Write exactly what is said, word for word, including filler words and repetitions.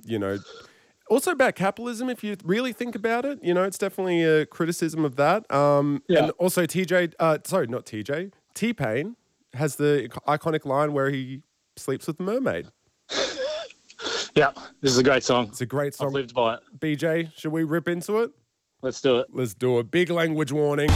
you know, also about capitalism, if you really think about it, you know, it's definitely a criticism of that. Um, Yeah. And also T J, uh, sorry, not T J, T-Pain has the iconic line where he sleeps with the mermaid. Yeah, this is a great song. It's a great song. I've lived by it. B J, should we rip into it? Let's do it. Let's do a big language warning.